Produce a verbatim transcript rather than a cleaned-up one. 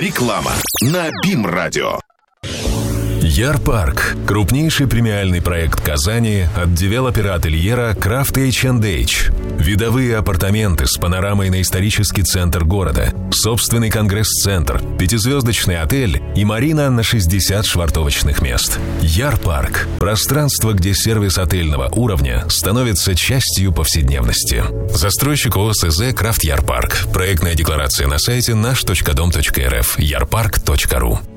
Реклама на БИМ-радио. Яр-парк – крупнейший премиальный проект Казани от девелопера ательера Крафт эйч энд эйч. Видовые апартаменты с панорамой на исторический центр города, собственный конгресс-центр, пятизвездочный отель и марина на шестьдесят швартовочных мест. Яр-парк – пространство, где сервис отельного уровня становится частью повседневности. Застройщик ОСЗ «Крафт Яр-парк». Проектная декларация на сайте наш точка дом точка эр эф. ярпарк точка ру.